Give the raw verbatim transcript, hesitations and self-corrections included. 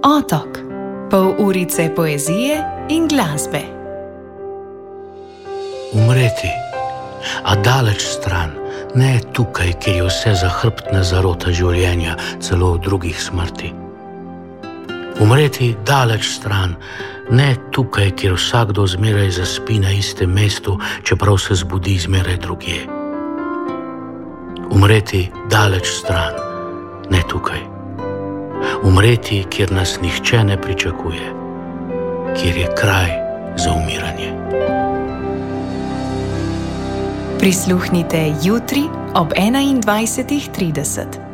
Otok. Pol urice poezije in glasbe. Umreti, a daleč stran, ne tukaj, kjer je vse zahrbtna zarota življenja, celo v drugih smrti. Umreti daleč stran, ne tukaj, kjer vsakdo zmeraj zaspi na istem mestu, čeprav se zbudi zmeraj drugje. Umreti daleč stran, ne tukaj. Umreti, kjer nas nihče ne pričakuje, kjer je kraj za umiranje. Prisluhnite jutri ob enaindvajsetih trideset.